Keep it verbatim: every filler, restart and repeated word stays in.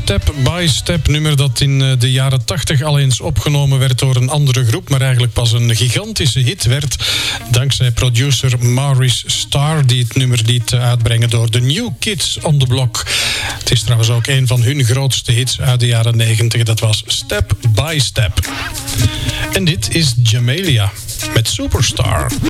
Step by Step, nummer dat in de jaren tachtig al eens opgenomen werd door een andere groep, maar eigenlijk pas een gigantische hit werd dankzij producer Maurice Starr, die het nummer liet uitbrengen door de New Kids on the Block. Het is trouwens ook een van hun grootste hits uit de jaren negentig. Dat was Step by Step. En dit is Jamelia met Superstar.